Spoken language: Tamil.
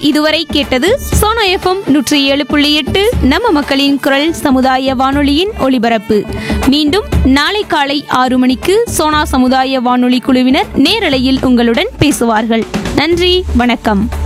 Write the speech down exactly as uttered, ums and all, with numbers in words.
இதுவரை கேட்டது சோனா எஃப்எம் நூற்றி ஏழு புள்ளி எட்டு நம்ம மக்களின் குரல் சமுதாய வானொலியின் ஒலிபரப்பு. மீண்டும் நாளை காலை ஆறு மணிக்கு சோனா சமுதாய வானொலி குழுவினர் நேரலையில் உங்களுடன் பேசுவார்கள். நன்றி, வணக்கம்.